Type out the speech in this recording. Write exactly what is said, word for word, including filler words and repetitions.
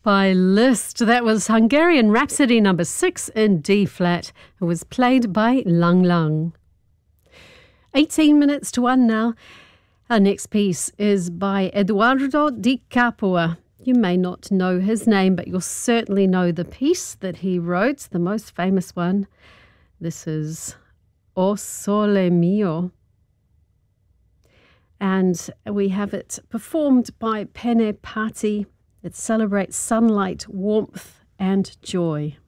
By Liszt. That was Hungarian Rhapsody number six in D flat. It was played by Lang Lang. eighteen minutes to one now. Our next piece is by Eduardo Di Capua. You may not know his name, but you'll certainly know the piece that he wrote, the most famous one. This is O Sole Mio. And we have it performed by Pene Patti. It celebrates sunlight, warmth, and joy.